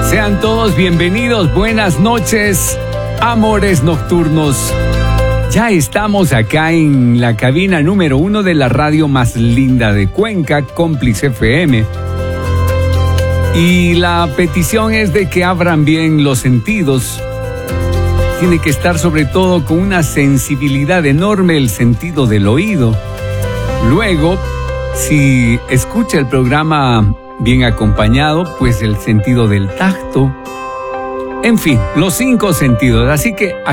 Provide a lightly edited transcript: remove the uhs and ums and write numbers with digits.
Sean todos bienvenidos, buenas noches, amores nocturnos. Ya estamos acá en la cabina número 1 de la radio más linda de Cuenca, Cómplice FM. Y la petición es de que abran bien los sentidos. Tiene que estar sobre todo con una sensibilidad enorme el sentido del oído. Luego, si escucha el programa bien acompañado, pues el sentido del tacto. En fin, los 5 sentidos. Así que